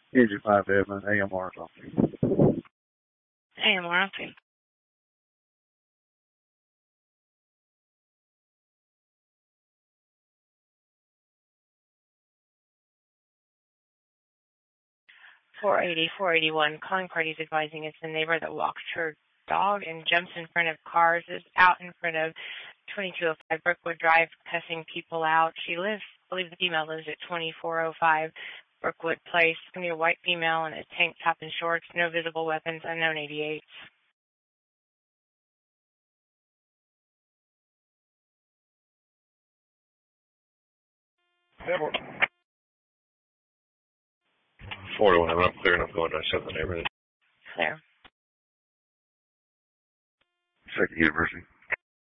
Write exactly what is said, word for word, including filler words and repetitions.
Engine five Evan, A M R something. A M R, okay. four eighty, four eighty-one, calling parties advising it's a neighbor that walks her dog and jumps in front of cars, is out in front of twenty-two oh five Brookwood Drive, cussing people out. She lives, I believe the female lives at twenty-four oh five Brookwood Place. It's going to be a white female in a tank top and shorts, no visible weapons, unknown eighty-eight. four to one, I'm not clear enough going to shut the neighborhood. Clear. Second University.